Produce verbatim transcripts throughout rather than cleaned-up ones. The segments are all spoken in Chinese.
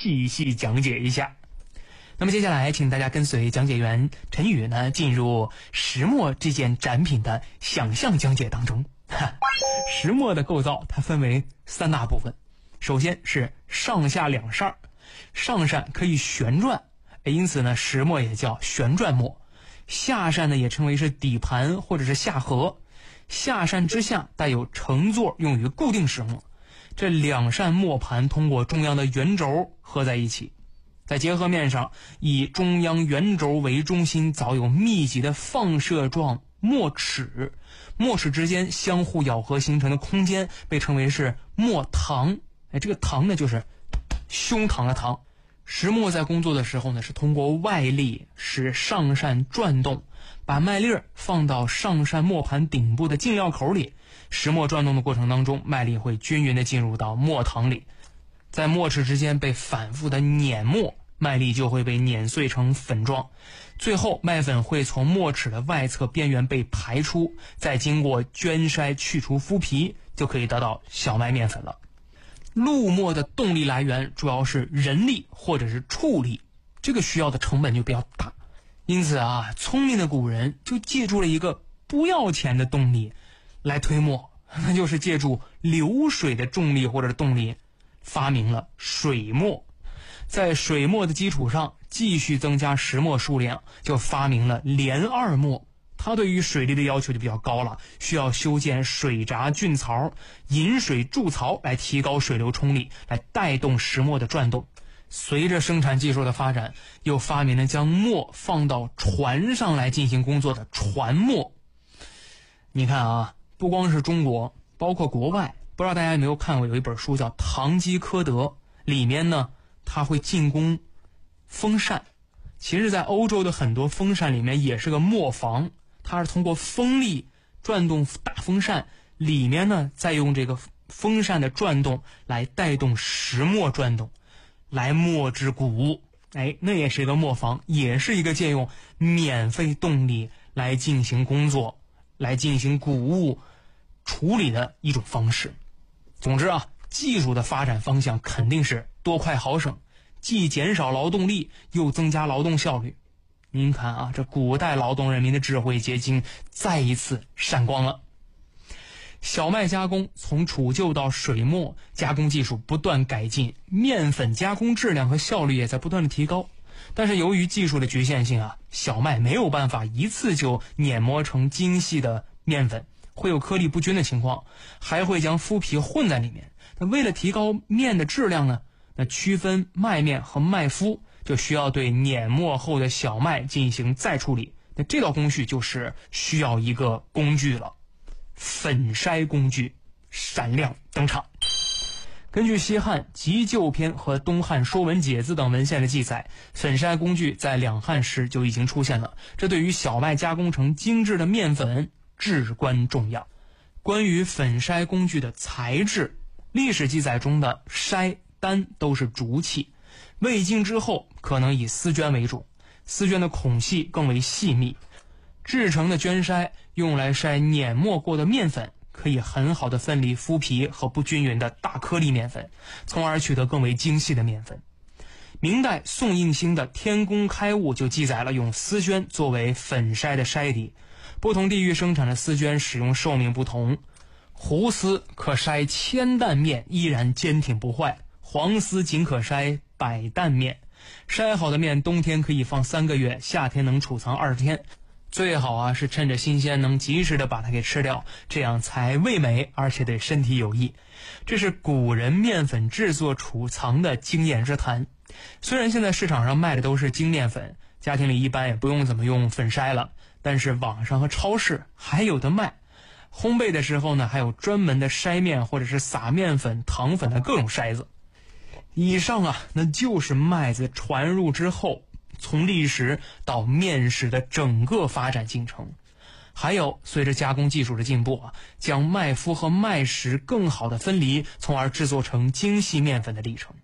细细讲解一下。那么接下来请大家跟随讲解员陈宇呢进入石墨这件展品的想象讲解当中。石墨的构造它分为三大部分，首先是上下两扇，上扇可以旋转，因此呢石墨也叫旋转墨。下扇呢也称为是底盘或者是下颌，下扇之下带有承座，用于固定石墨。这两扇墨盘通过中央的圆轴合在一起，在结合面上以中央圆轴为中心凿有密集的放射状墨齿，墨齿之间相互咬合形成的空间被称为是墨膛。哎，这个膛呢就是胸膛的膛。石墨在工作的时候呢，是通过外力使上扇转动，把麦粒儿放到上扇墨盘顶部的进料口里。石墨转动的过程当中，麦粒会均匀地进入到墨膛里，在墨齿之间被反复的碾磨，麦粒就会被碾碎成粉状，最后麦粉会从墨齿的外侧边缘被排出，再经过捐筛去除麸皮，就可以得到小麦面粉了。镂墨的动力来源主要是人力或者是畜力，这个需要的成本就比较大，因此啊，聪明的古人就借助了一个不要钱的动力来推墨，那就是借助流水的重力或者动力，发明了水墨。在水墨的基础上继续增加石墨数量，就发明了连二墨。它对于水力的要求就比较高了，需要修建水闸菌槽，引水筑槽来提高水流冲力，来带动石墨的转动。随着生产技术的发展，又发明了将墨放到船上来进行工作的船墨。你看啊，不光是中国，包括国外，不知道大家有没有看过有一本书叫《堂吉诃德》，里面呢它会进攻风扇。其实在欧洲的很多风扇里面也是个磨坊，它是通过风力转动大风扇，里面呢再用这个风扇的转动来带动石墨转动，来墨制谷物。哎，那也是一个磨坊，也是一个借用免费动力来进行工作，来进行谷物处理的一种方式。总之啊，技术的发展方向肯定是多快好省，既减少劳动力又增加劳动效率。您看啊，这古代劳动人民的智慧结晶再一次闪光了。小麦加工从储臼到水墨，加工技术不断改进，面粉加工质量和效率也在不断的提高。但是由于技术的局限性啊，小麦没有办法一次就碾磨成精细的面粉，会有颗粒不均的情况，还会将麸皮混在里面。那为了提高面的质量呢，那区分麦面和麦麸就需要对碾磨后的小麦进行再处理。那这道工序就是需要一个工具了，粉筛工具闪亮登场。根据西汉急救篇和东汉说文解字等文献的记载，粉筛工具在两汉时就已经出现了，这对于小麦加工成精致的面粉至关重要。关于粉筛工具的材质，历史记载中的筛单都是竹器，未经之后可能以丝绢为主，丝绢的孔隙更为细密。制成的绢筛用来筛碾磨过的面粉，可以很好的分离麸皮和不均匀的大颗粒面粉，从而取得更为精细的面粉。明代宋应星的《天工开物》就记载了用丝绢作为粉筛的筛底，不同地域生产的丝绢使用寿命不同，胡丝可筛千担面依然坚挺不坏，黄丝仅可筛百担面。筛好的面冬天可以放三个月，夏天能储藏二十天。最好啊是趁着新鲜能及时的把它给吃掉，这样才味美而且对身体有益。这是古人面粉制作储藏的经验之谈。虽然现在市场上卖的都是精面粉，家庭里一般也不用怎么用粉筛了，但是网上和超市还有的卖。烘焙的时候呢，还有专门的筛面或者是撒面粉、糖粉的各种筛子。以上啊，那就是麦子传入之后从砾石到面食的整个发展进程。还有随着加工技术的进步啊，将麦麸和麦实更好的分离，从而制作成精细面粉的历程。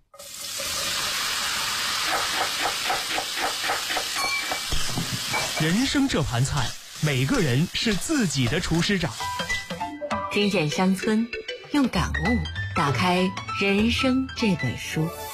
人生这盘菜，每个人是自己的厨师长。 听见乡村，用感悟打开人生这本书。